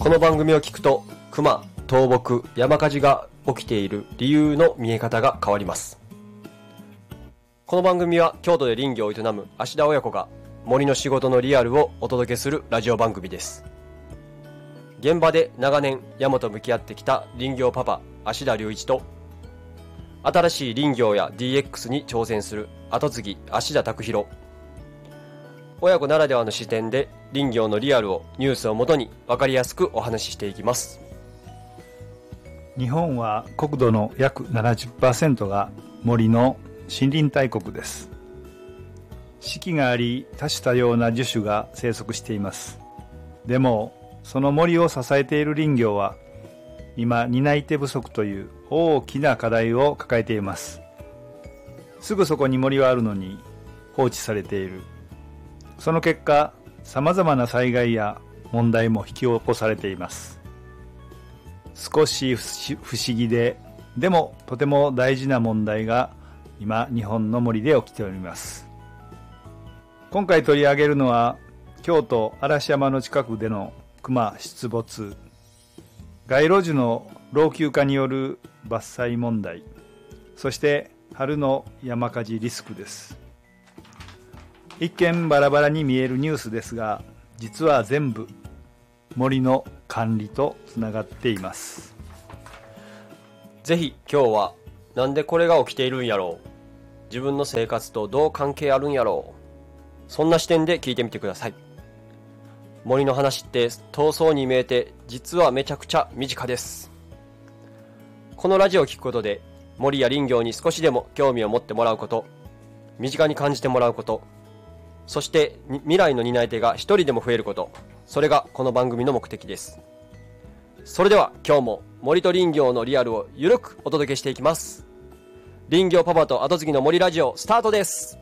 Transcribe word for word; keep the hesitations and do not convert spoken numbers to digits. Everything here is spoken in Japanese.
この番組を聞くと熊、倒木、山火事が起きている理由の見え方が変わります。この番組は京都で林業を営む芦田親子が森の仕事のリアルをお届けするラジオ番組です。現場で長年山と向き合ってきた林業パパ芦田隆一と、新しい林業や ディーエックス に挑戦する後継ぎ芦田拓弘、親子ならではの視点で林業のリアルをニュースをもとに分かりやすくお話ししていきます。 日本は国土の約 ななじゅっパーセント が森の森林大国です。四季があり多種多様な樹種が生息しています。でもその森を支えている林業は今担い手不足という大きな課題を抱えています。すぐそこに森はあるのに放置されている。その結果、さまざまな災害や問題も引き起こされています。少し不思議で、でもとても大事な問題が今日本の森で起きております。今回取り上げるのは京都嵐山の近くでの熊出没、街路樹の老朽化による伐採問題、そして春の山火事リスクです。一見バラバラに見えるニュースですが、実は全部森の管理とつながっています。 ぜひ今日はなんでこれが起きているんやろう、自分の生活とどう関係あるんやろう、そんな視点で聞いてみてください。森の話って遠そうに見えて、実はめちゃくちゃ身近です。このラジオを聞くことで森や林業に少しでも興味を持ってもらうこと、身近に感じてもらうこと、そして未来の担い手が一人でも増えること、それがこの番組の目的です。それでは今日も森と林業のリアルをゆるくお届けしていきます。林業パパと後継ぎの森ラジオスタートです。